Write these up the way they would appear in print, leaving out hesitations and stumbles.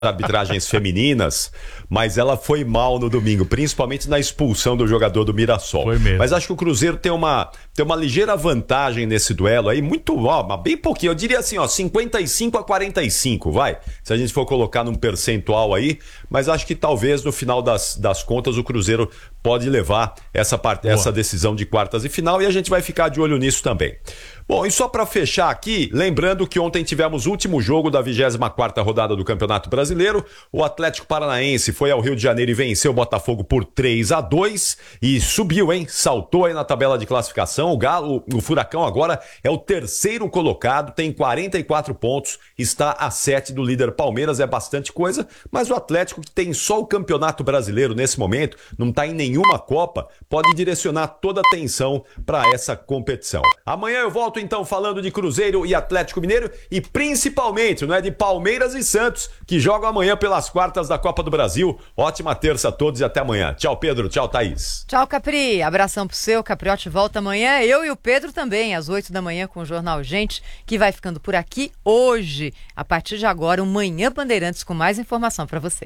arbitragens femininas, mas ela foi mal no domingo, principalmente na expulsão do jogador do Mirassol. Foi mesmo. Mas acho que o Cruzeiro tem uma ligeira vantagem nesse duelo aí, muito, bem pouquinho, eu diria assim, 55-45, vai, se a gente for colocar num percentual aí, mas acho que talvez no final das contas o Cruzeiro pode levar essa decisão de quartas e final, e a gente vai ficar de olho nisso também. Bom, e só para fechar aqui, lembrando que ontem tivemos o último jogo da 24ª rodada do Campeonato Brasileiro. O Atlético Paranaense foi ao Rio de Janeiro e venceu o Botafogo por 3-2 e subiu, hein? Saltou aí na tabela de classificação. O Furacão agora é o terceiro colocado, tem 44 pontos, está a 7 do líder Palmeiras, é bastante coisa, mas o Atlético, que tem só o Campeonato Brasileiro nesse momento, não está em nenhuma Copa, pode direcionar toda a atenção para essa competição. Amanhã eu volto então falando de Cruzeiro e Atlético Mineiro e principalmente, não é, de Palmeiras e Santos, que jogam amanhã pelas quartas da Copa do Brasil. Ótima terça a todos e até amanhã. Tchau, Pedro. Tchau, Thaís. Tchau, Capri. Abração pro seu. Capriotti volta amanhã. Eu e o Pedro também, às 8 da manhã com o Jornal Gente, que vai ficando por aqui hoje. A partir de agora, um Manhã Bandeirantes com mais informação para você.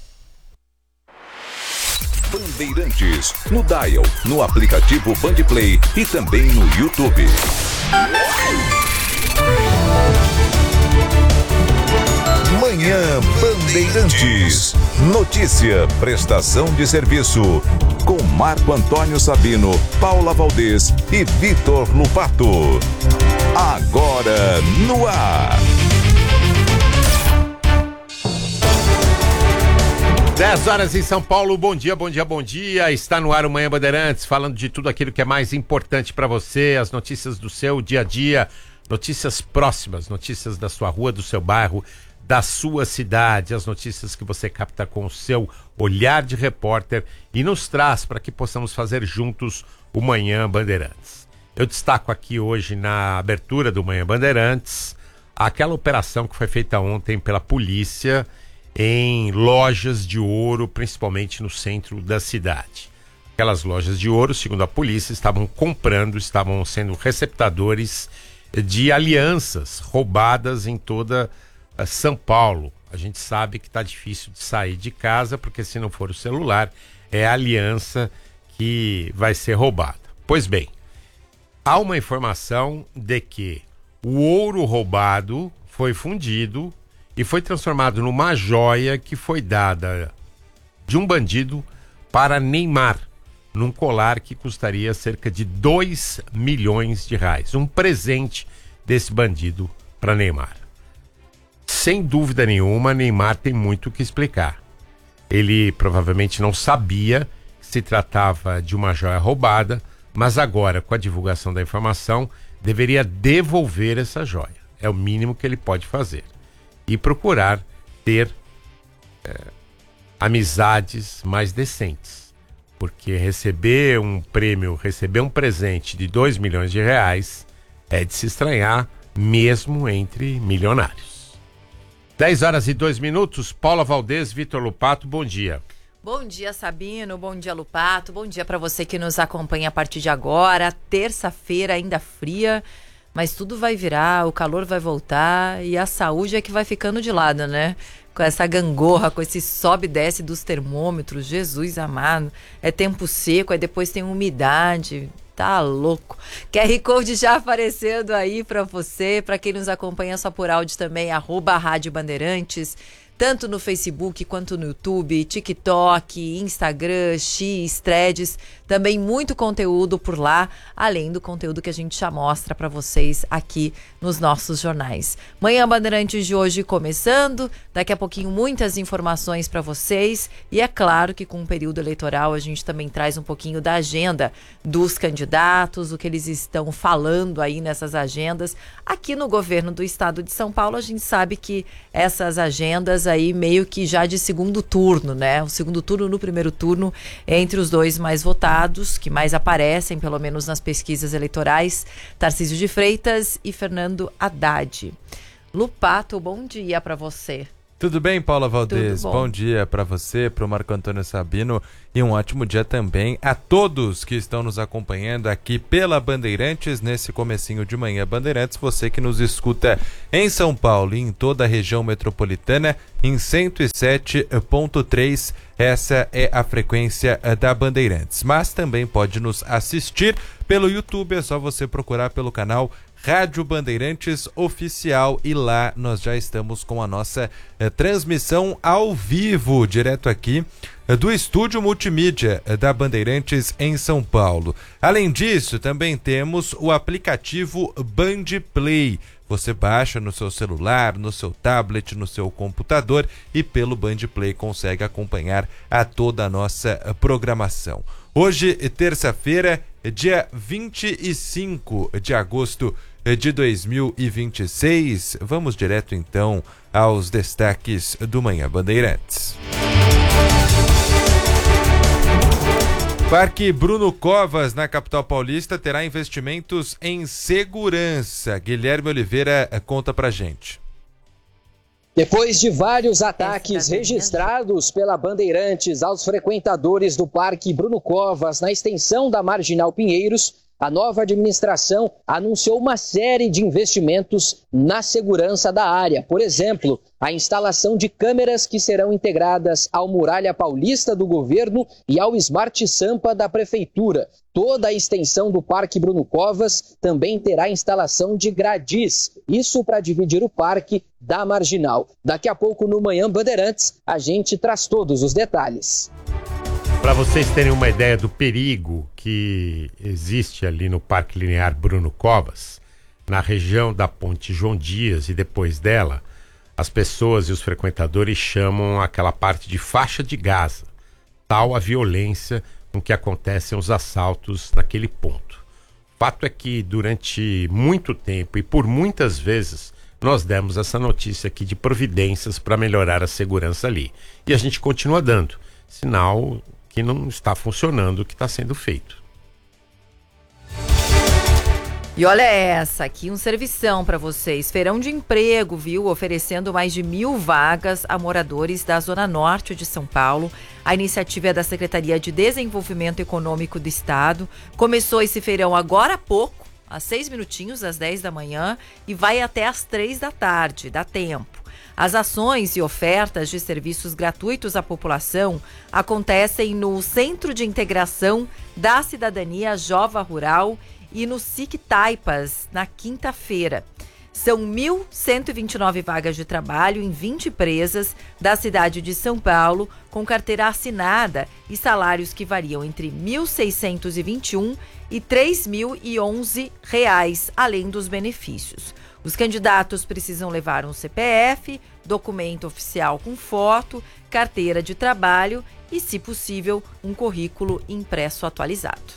Bandeirantes, no Dial, no aplicativo Bandplay e também no YouTube. Manhã Bandeirantes. Notícia, prestação de serviço. Com Marco Antônio Sabino, Paula Valdez e Vitor Lupato. Agora no ar. 10 horas em São Paulo, bom dia, bom dia, bom dia. Está no ar o Manhã Bandeirantes, falando de tudo aquilo que é mais importante para você, as notícias do seu dia a dia, notícias próximas, notícias da sua rua, do seu bairro, da sua cidade, as notícias que você capta com o seu olhar de repórter e nos traz para que possamos fazer juntos o Manhã Bandeirantes. Eu destaco aqui hoje na abertura do Manhã Bandeirantes aquela operação que foi feita ontem pela polícia em lojas de ouro, principalmente no centro da cidade. Aquelas lojas de ouro, segundo a polícia, estavam sendo receptadores de alianças roubadas em toda São Paulo. A gente sabe que está difícil de sair de casa, porque se não for o celular, é a aliança que vai ser roubada. Pois bem, há uma informação de que o ouro roubado foi fundido e foi transformado numa joia que foi dada de um bandido para Neymar, num colar que custaria cerca de 2 milhões de reais. Um presente desse bandido para Neymar. Sem dúvida nenhuma, Neymar tem muito o que explicar. Ele provavelmente não sabia que se tratava de uma joia roubada, mas agora, com a divulgação da informação, deveria devolver essa joia. É o mínimo que ele pode fazer. E procurar ter amizades mais decentes. Porque receber um prêmio, receber um presente de 2 milhões de reais é de se estranhar, mesmo entre milionários. 10 horas e 2 minutos, Paula Valdez, Vitor Lupato, bom dia. Bom dia, Sabino, bom dia, Lupato, bom dia para você que nos acompanha a partir de agora, terça-feira ainda fria, mas tudo vai virar, o calor vai voltar e a saúde é que vai ficando de lado, né? Com essa gangorra, com esse sobe e desce dos termômetros, Jesus amado, é tempo seco, aí depois tem umidade, tá louco. QR Code já aparecendo aí pra você, pra quem nos acompanha só por áudio também, @Rádio Bandeirantes, tanto no Facebook quanto no YouTube, TikTok, Instagram, X, Threads, também muito conteúdo por lá, além do conteúdo que a gente já mostra para vocês aqui nos nossos jornais. Manhã Bandeirantes de hoje começando, daqui a pouquinho muitas informações para vocês e é claro que com o período eleitoral a gente também traz um pouquinho da agenda dos candidatos, o que eles estão falando aí nessas agendas. Aqui no governo do estado de São Paulo a gente sabe que essas agendas aí meio que já de segundo turno, né? O segundo turno no primeiro turno entre os dois mais votados, que mais aparecem, pelo menos nas pesquisas eleitorais, Tarcísio de Freitas e Fernando Haddad. Lupato, bom dia para você. Tudo bem, Paula Valdez? Bom. Bom dia para você, para o Marco Antônio Sabino e um ótimo dia também a todos que estão nos acompanhando aqui pela Bandeirantes nesse comecinho de manhã. Bandeirantes, você que nos escuta em São Paulo e em toda a região metropolitana em 107.3, essa é a frequência da Bandeirantes. Mas também pode nos assistir pelo YouTube, é só você procurar pelo canal Rádio Bandeirantes Oficial e lá nós já estamos com a nossa transmissão ao vivo, direto aqui do Estúdio Multimídia da Bandeirantes em São Paulo. Além disso, também temos o aplicativo Band Play. Você baixa no seu celular, no seu tablet, no seu computador e pelo Band Play consegue acompanhar a toda a nossa programação. Hoje, terça-feira, dia 25 de agosto de 2026. Vamos direto então aos destaques do Manhã Bandeirantes. Parque Bruno Covas, na capital paulista, terá investimentos em segurança. Guilherme Oliveira conta pra gente. Depois de vários ataques registrados pela Bandeirantes aos frequentadores do Parque Bruno Covas na extensão da Marginal Pinheiros, a nova administração anunciou uma série de investimentos na segurança da área. Por exemplo, a instalação de câmeras que serão integradas ao Muralha Paulista do governo e ao Smart Sampa da prefeitura. Toda a extensão do Parque Bruno Covas também terá instalação de gradis, isso para dividir o parque da Marginal. Daqui a pouco no Manhã Bandeirantes a gente traz todos os detalhes. Para vocês terem uma ideia do perigo que existe ali no Parque Linear Bruno Covas, na região da Ponte João Dias e depois dela, as pessoas e os frequentadores chamam aquela parte de faixa de Gaza, tal a violência com que acontecem os assaltos naquele ponto. O fato é que durante muito tempo e por muitas vezes nós demos essa notícia aqui de providências para melhorar a segurança ali. E a gente continua dando, sinal que não está funcionando o que está sendo feito. E olha essa aqui, um servição para vocês. Feirão de emprego, viu? Oferecendo mais de 1.000 vagas a moradores da Zona Norte de São Paulo. A iniciativa é da Secretaria de Desenvolvimento Econômico do Estado. Começou esse feirão agora há pouco, às 6 minutinhos, às 10 da manhã, e vai até às 3 da tarde, dá tempo. As ações e ofertas de serviços gratuitos à população acontecem no Centro de Integração da Cidadania Jova Rural e no SIC Taipas, na quinta-feira. São 1.129 vagas de trabalho em 20 empresas da cidade de São Paulo, com carteira assinada e salários que variam entre R$ 1.621 e R$ 3.011, além dos benefícios. Os candidatos precisam levar um CPF, documento oficial com foto, carteira de trabalho e, se possível, um currículo impresso atualizado.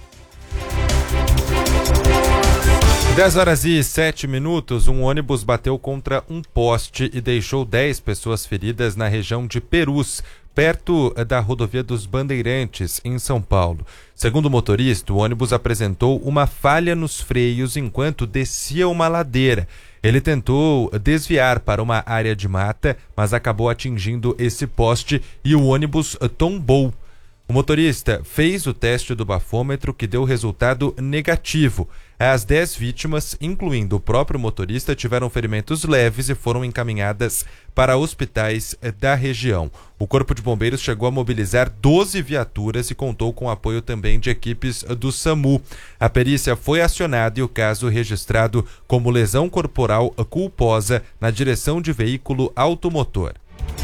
10h07, um ônibus bateu contra um poste e deixou 10 pessoas feridas na região de Perus, perto da rodovia dos Bandeirantes, em São Paulo. Segundo o motorista, o ônibus apresentou uma falha nos freios enquanto descia uma ladeira. Ele tentou desviar para uma área de mata, mas acabou atingindo esse poste e o ônibus tombou. O motorista fez o teste do bafômetro, que deu resultado negativo. As 10 vítimas, incluindo o próprio motorista, tiveram ferimentos leves e foram encaminhadas para hospitais da região. O Corpo de Bombeiros chegou a mobilizar 12 viaturas e contou com apoio também de equipes do SAMU. A perícia foi acionada e o caso registrado como lesão corporal culposa na direção de veículo automotor.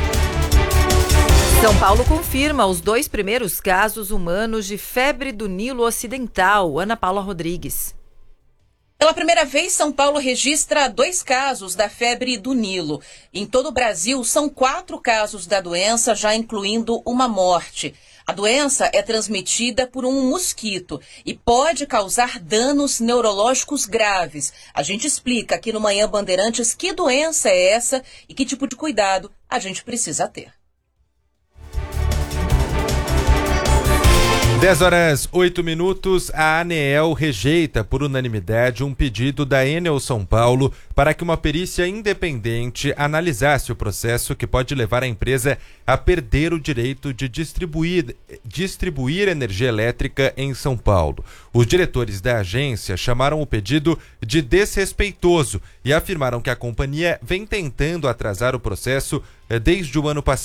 São Paulo confirma os 2 primeiros casos humanos de febre do Nilo Ocidental. Ana Paula Rodrigues. Pela primeira vez, São Paulo registra 2 casos da febre do Nilo. Em todo o Brasil, são 4 casos da doença, já incluindo uma morte. A doença é transmitida por um mosquito e pode causar danos neurológicos graves. A gente explica aqui no Manhã Bandeirantes que doença é essa e que tipo de cuidado a gente precisa ter. 10h08, a ANEEL rejeita por unanimidade um pedido da Enel São Paulo para que uma perícia independente analisasse o processo que pode levar a empresa a perder o direito de distribuir energia elétrica em São Paulo. Os diretores da agência chamaram o pedido de desrespeitoso e afirmaram que a companhia vem tentando atrasar o processo desde o ano passado.